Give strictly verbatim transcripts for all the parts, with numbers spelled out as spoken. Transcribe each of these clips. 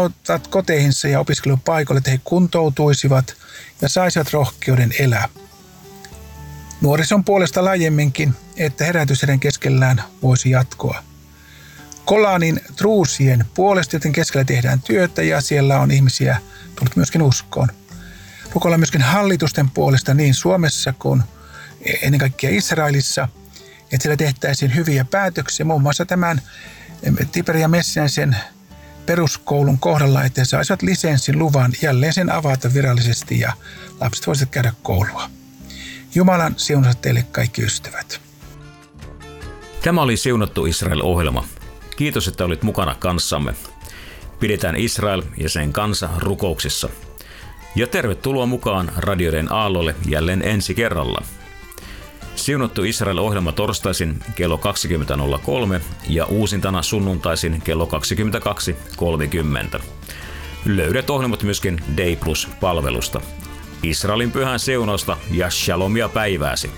kotouttat koteihinsa ja opiskelupaikoille, että he kuntoutuisivat ja saisivat rohkeuden elää. Nuorison puolesta laajemminkin, että herätys heidän keskellään voisi jatkoa. Kolanin truusien puolesta, joten keskellä tehdään työtä ja siellä on ihmisiä tullut myöskin uskoon. Rukoillaan myöskin hallitusten puolesta niin Suomessa kuin ennen kaikkea Israelissa, että siellä tehtäisiin hyviä päätöksiä, muun muassa tämän Tiberia Messiäisen peruskoulun kohdalla, että he saisivat lisenssin luvan jälleen sen avata virallisesti ja lapset voisivat käydä koulua. Jumalan siunat teille kaikki ystävät. Tämä oli Siunattu Israel-ohjelma. Kiitos, että olit mukana kanssamme. Pidetään Israel ja sen kansa rukouksissa. Ja tervetuloa mukaan radioiden aallolle jälleen ensi kerralla. Siunattu Israel-ohjelma torstaisin kello kaksikymmentä nolla kolme ja uusintana sunnuntaisin kello kaksikymmentäkaksi kolmekymmentä. Löydät ohjelmat myöskin Day Plus-palvelusta. Israelin pyhän siunausta ja shalomia päivääsi.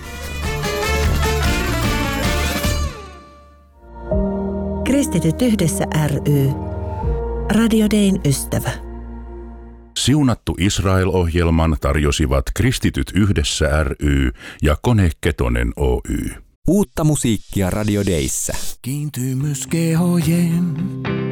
Kristityt yhdessä ry. Radio Dayn ystävä. Siunattu Israel-ohjelman tarjosivat Kristityt yhdessä ry ja Kone Ketonen Oy. Uutta musiikkia Radio Dayssä. Kiintymys kehojen